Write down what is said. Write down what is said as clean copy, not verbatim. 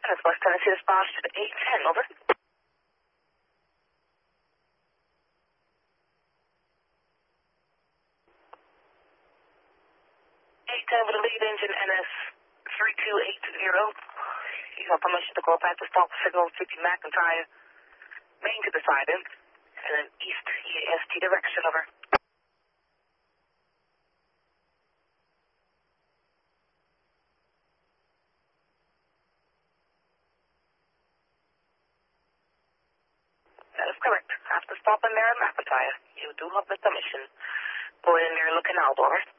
That's West Tennessee dispatch to 810, over. 810 with a lead engine NS 3280. You have permission to go back to stop signal 50 McIntyre, main to the siding, and then east EAST direction, over. That is correct. After stopping there at McIntyre, you do have the permission. Go in there looking out, over.